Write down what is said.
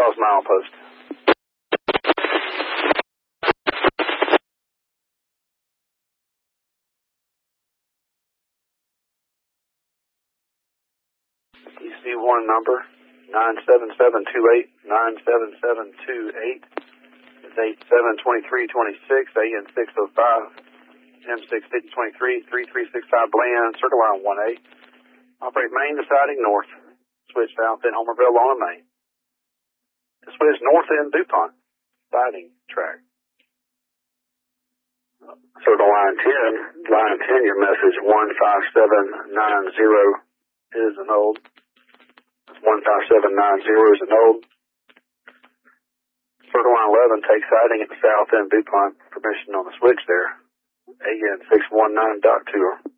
cross mile post. EC1 number 97728, 97728. It's 872326, AN 605, M65023, 3365 Bland, circle line 1A. Operate main deciding north. Switch south in Homerville, Lona, Maine. Switch north in DuPont, siding track. Circle line 10, your message 15790 is an old. 15790 is an old. Circle line 11, take siding at the south end DuPont. Permission on the switch there. AN 619.2.